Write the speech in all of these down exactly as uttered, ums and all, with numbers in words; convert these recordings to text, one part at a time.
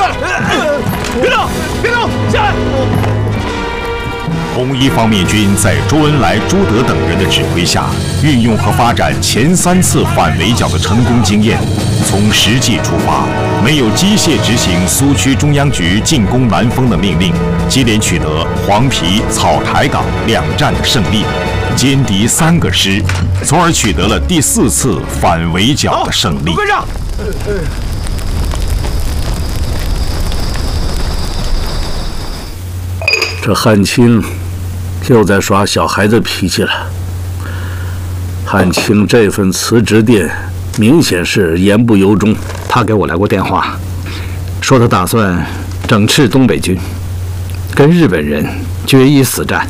下来！别动！别动！下来！ 红一方面军在周恩来、朱德等人的指挥下，运用和发展前三次反围剿的成功经验，从实际出发，没有机械执行苏区中央局进攻南丰的命令，接连取得黄陂、草台岗两战的胜利，歼敌三个师，从而取得了第四次反围剿的胜利。 跟上！ 这汉卿又在耍小孩子脾气了。汉卿这份辞职电明显是言不由衷。 他给我来过电话，说他打算整治东北军，跟日本人决一死战，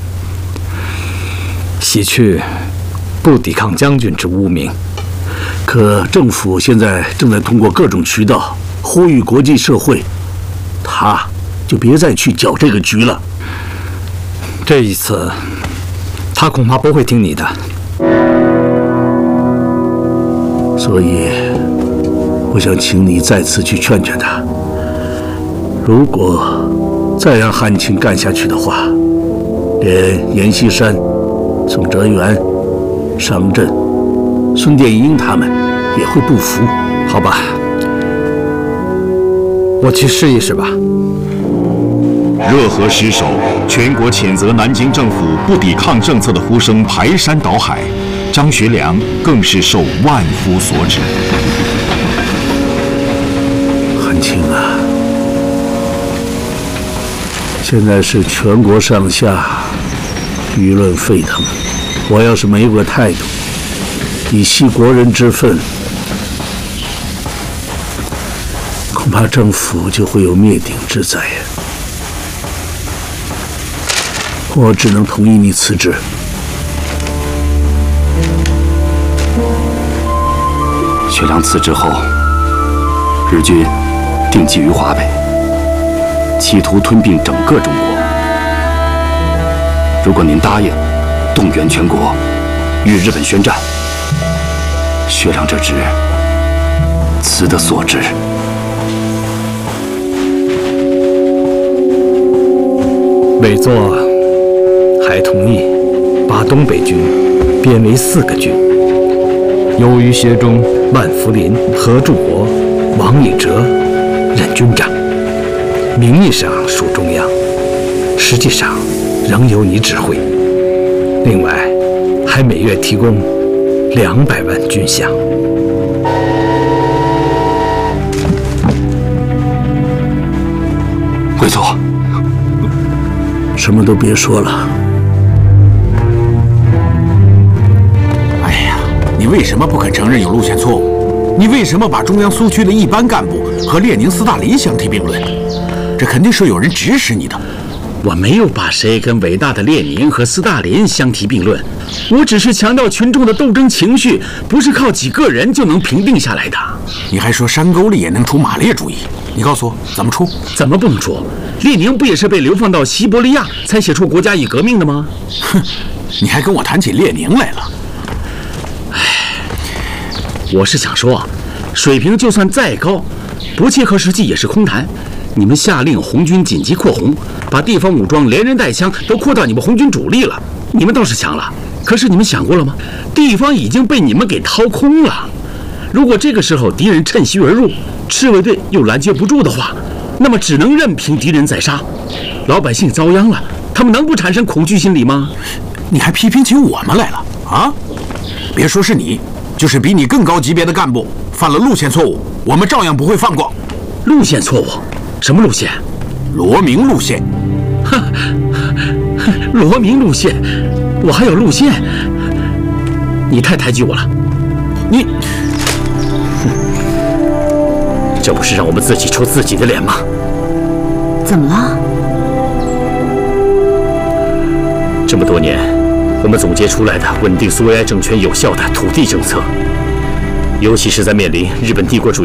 洗去不抵抗将军之污名。 可政府现在正在通过各种渠道呼吁国际社会，他就别再去搅这个局了。 这一次，他恐怕不会听你的。 所以，我想请你再次去劝劝他。如果再让汉卿干下去的话，连阎锡山、宋哲元、商震、孙殿英他们也会不服。 好吧，我去试一试吧。 热河失守，全国谴责南京政府不抵抗政策的呼声排山倒海，张学良更是受万夫所指。 汉卿啊，现在是全国上下舆论沸腾，我要是没有个态度，以系国人之分，恐怕政府就会有灭顶之灾呀。我只能同意你辞职。 学良辞职后，日军定居于华北，企图吞并整个中国。如果您答应动员全国与日本宣战，学良这职辞得所至。 委座还同意把东北军编为四个军，由于学中、万福林、何柱国、王以哲任军长，名义上属中央，实际上仍由你指挥。另外，还每月提供两百万军饷。 委座， 什么都别说了。 你为什么不肯承认有路线错误？你为什么把中央苏区的一般干部和列宁、斯大林相提并论？这肯定是有人指使你的。 我没有把谁跟伟大的列宁和斯大林相提并论，我只是强调群众的斗争情绪不是靠几个人就能平定下来的。 你还说山沟里也能出马列主义？你告诉我怎么出？ 怎么不能出？列宁不也是被流放到西伯利亚才写出《国家与革命》的吗？ 哼，你还跟我谈起列宁来了？ 我是想说，水平就算再高，不切合实际也是空谈。你们下令红军紧急扩红，把地方武装连人带枪都扩到你们红军主力了，你们倒是强了。可是你们想过了吗？地方已经被你们给掏空了。如果这个时候敌人趁虚而入，赤卫队又拦截不住的话，那么只能任凭敌人宰杀，老百姓遭殃了，他们能不产生恐惧心理吗？ 你还批评起我们来了啊？别说是你。就是比你更高级别的干部犯了路线错误，我们照样不会放过。 路线错误？什么路线？ 罗明路线。 哼，罗明路线，我还有路线？你太抬举我了。 你， 这不是让我们自己抽自己的脸吗？ 怎么了？ 这么多年，我们总结出来的稳定苏维埃政权有效的土地政策，尤其是在面临日本帝国主义